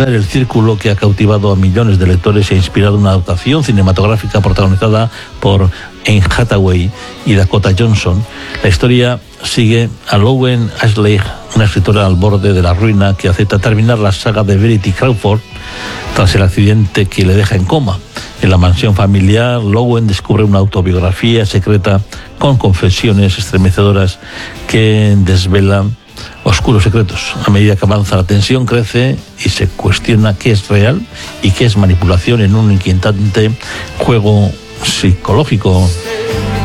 romper el círculo que ha cautivado a millones de lectores y ha inspirado una adaptación cinematográfica protagonizada por Anne Hathaway y Dakota Johnson. La historia sigue a Lowen Ashley, una escritora al borde de la ruina que acepta terminar la saga de Verity Crawford tras el accidente que le deja en coma. En la mansión familiar, Lowen descubre una autobiografía secreta con confesiones estremecedoras que desvelan oscuros secretos. A medida que avanza, la tensión crece y se cuestiona qué es real y qué es manipulación en un inquietante juego psicológico.